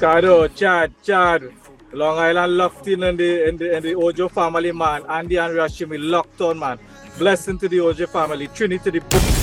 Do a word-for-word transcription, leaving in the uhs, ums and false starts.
Caro, Chad, Chad. Long Island locked in and the and the, and the Ojo family, man. Andy and Rashimi locked on, man. Blessing to the Ojo family. Trinity to the book.